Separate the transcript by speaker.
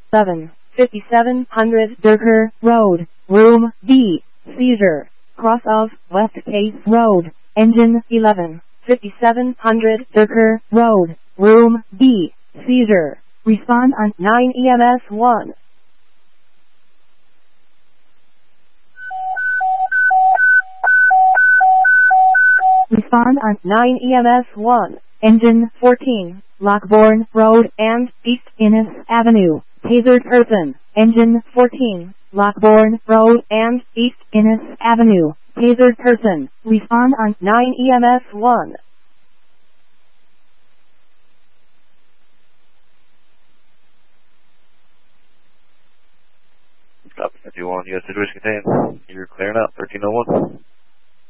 Speaker 1: 5700 Durker Road, Room B, seizure. Cross of West Case Road, engine 11, 5700 Durker Road, Room B, seizure. Respond on 9 EMS 1. Respond on 9 EMS 1. Engine 14, Lockbourne Road and East Innes Avenue. Tasered person. Engine 14, Lockbourne Road and East Innes Avenue. Tasered person. Respond on 9 EMS 1.
Speaker 2: Stop 51, U.S. situation contained. You're clearing out 1301.